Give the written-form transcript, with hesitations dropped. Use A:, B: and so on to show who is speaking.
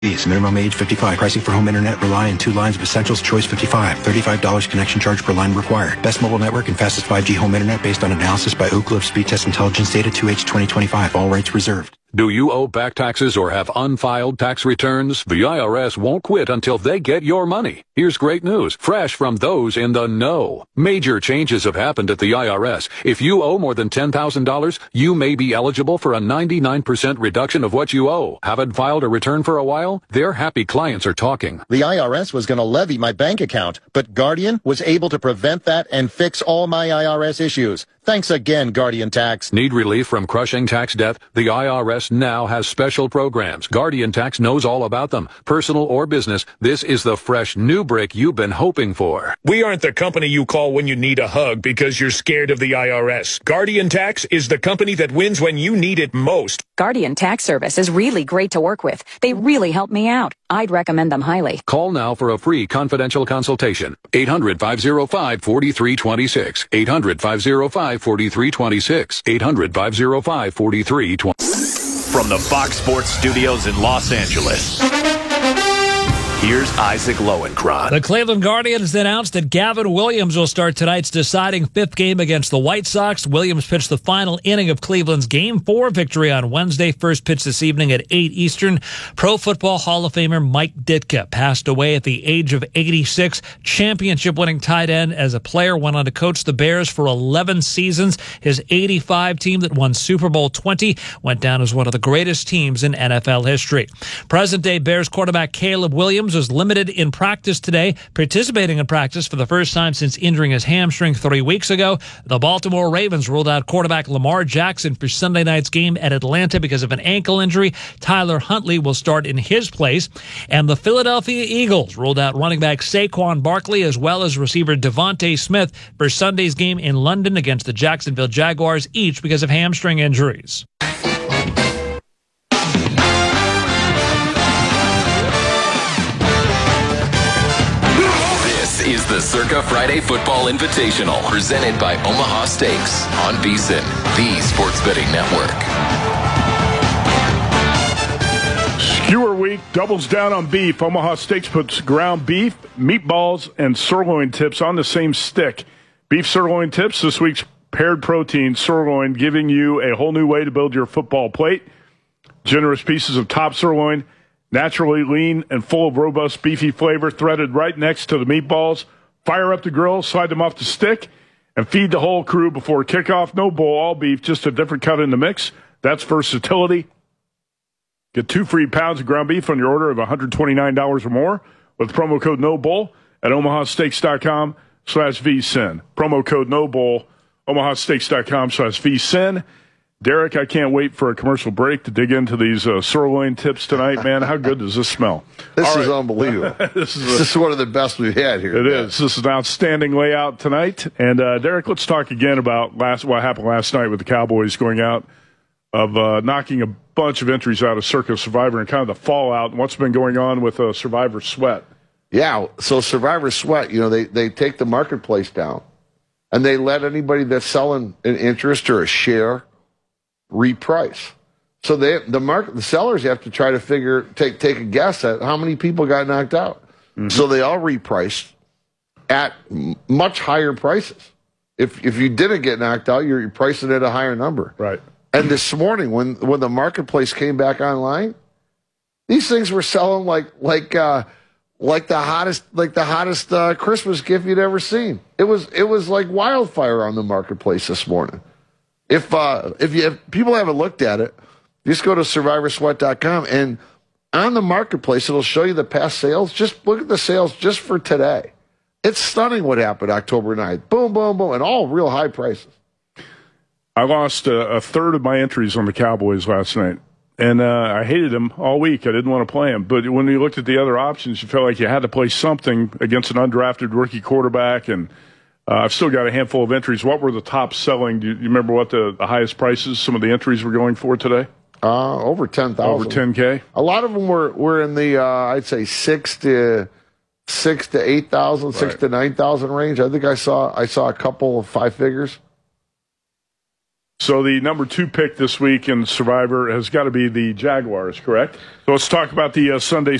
A: Minimum age 55. Pricing for home internet rely on 2 lines of essentials. Choice 55. $35 connection charge per line required. Best mobile network and fastest 5G home internet based on analysis by Oak Grove Speed Test Intelligence Data 2H 2025. All rights reserved.
B: Do you owe back taxes or have unfiled tax returns? The IRS won't quit until they get your money. Here's great news, fresh from those in the know. Major changes have happened at the IRS. If you owe more than $10,000, you may be eligible for a 99% reduction of what you owe. Haven't filed a return for a while? Their happy clients are talking.
C: The IRS was going to levy my bank account, but Guardian was able to prevent that and fix all my IRS issues. Thanks again, Guardian Tax.
B: Need relief from crushing tax debt? The IRS now has special programs. Guardian Tax knows all about them. Personal or business, this is the fresh new brick you've been hoping for.
D: We aren't the company you call when you need a hug because you're scared of the IRS. Guardian Tax is the company that wins when you need it most.
E: Guardian Tax Service is really great to work with. They really help me out. I'd recommend them highly.
B: Call now for a free confidential consultation. 800-505-4326. 800-505-4326. 800-505-4326.
F: From the Fox Sports Studios in Los Angeles, here's Isaac Lowenkron.
G: The Cleveland Guardians announced that Gavin Williams will start tonight's deciding 5th game against the White Sox. Williams pitched the final inning of Cleveland's Game 4 victory on Wednesday. First pitch this evening at 8 Eastern. Pro Football Hall of Famer Mike Ditka passed away at the age of 86. Championship-winning tight end as a player, went on to coach the Bears for 11 seasons. His 85 team that won Super Bowl 20 went down as one of the greatest teams in NFL history. Present-day Bears quarterback Caleb Williams was limited in practice today, participating in practice for the first time since injuring his hamstring 3 weeks ago. The Baltimore Ravens ruled out quarterback Lamar Jackson for Sunday night's game at Atlanta because of an ankle injury. Tyler Huntley will start in his place. And the Philadelphia Eagles ruled out running back Saquon Barkley as well as receiver Devontae Smith for Sunday's game in London against the Jacksonville Jaguars, each because of hamstring injuries.
F: Is the Circa Friday Football Invitational, presented by Omaha Steaks on VSiN, the sports betting network.
H: Skewer Week doubles down on beef. Omaha Steaks puts ground beef, meatballs, and sirloin tips on the same stick. Beef sirloin tips, this week's paired protein sirloin, giving you a whole new way to build your football plate. Generous pieces of top sirloin, naturally lean and full of robust beefy flavor, threaded right next to the meatballs. Fire up the grill, slide them off the stick, and feed the whole crew before kickoff. No bowl, all beef, just a different cut in the mix. That's versatility. Get 2 free pounds of ground beef on your order of $129 or more with promo code NOBULL at omahasteaks.com/VSiN. Promo code NOBULL, omahasteaks.com/VSiN. Derek, I can't wait for a commercial break to dig into these sirloin tips tonight, man. How good does this smell?
I: This is unbelievable. this is one of the best we've had here.
H: It is. This is an outstanding layout tonight. And, Derek, let's talk again about what happened last night with the Cowboys going out of knocking a bunch of entries out of Circa Survivor and kind of the fallout and what's been going on with Survivor Sweat.
I: Yeah, so Survivor Sweat, they take the marketplace down, and they let anybody that's selling an interest or a share reprice. So the sellers have to try to take a guess at how many people got knocked out. Mm-hmm. So they all repriced at much higher prices. If you didn't get knocked out, you're pricing at a higher number.
H: Right.
I: And this morning, when the marketplace came back online, these things were selling like the hottest Christmas gift you'd ever seen. It was like wildfire on the marketplace this morning. If people haven't looked at it, just go to SurvivorSweat.com, and on the marketplace, it'll show you the past sales. Just look at the sales just for today. It's stunning what happened October 9th. Boom, boom, boom, and all real high prices.
H: I lost a third of my entries on the Cowboys last night, and I hated them all week. I didn't want to play them. But when you looked at the other options, you felt like you had to play something against an undrafted rookie quarterback, and I've still got a handful of entries. What were the top selling? Do you remember what the highest prices some of the entries were going for today?
I: Over 10,000.
H: Over 10K.
I: A lot of them were in the I'd say 6 to 8,000, 6 to 9,000 range. I think I saw a couple of 5 figures.
H: So the number 2 pick this week in Survivor has got to be the Jaguars, correct? So let's talk about the Sunday